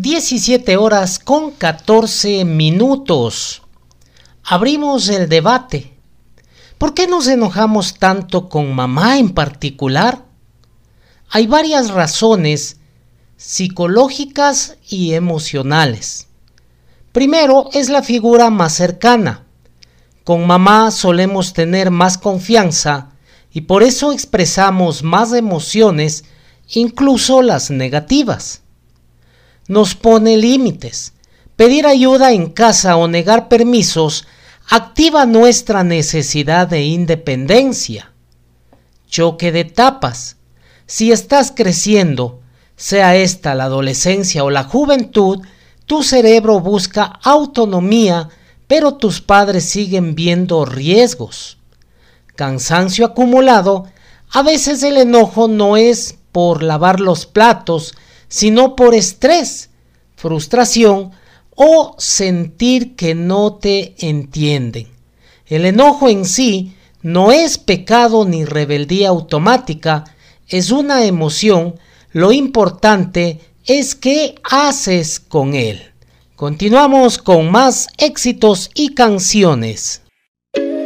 17:14. Abrimos el debate. ¿Por qué nos enojamos tanto con mamá en particular? Hay varias razones psicológicas y emocionales. Primero, es la figura más cercana. Con mamá solemos tener más confianza y por eso expresamos más emociones, incluso las negativas. Nos pone límites. Pedir ayuda en casa o negar permisos activa nuestra necesidad de independencia. Choque de etapas. Si estás creciendo, sea esta la adolescencia o la juventud, tu cerebro busca autonomía, pero tus padres siguen viendo riesgos. Cansancio acumulado. A veces el enojo no es por lavar los platos, sino por estrés, frustración o sentir que no te entienden. El enojo en sí no es pecado ni rebeldía automática, es una emoción. Lo importante es qué haces con él. Continuamos con más éxitos y canciones.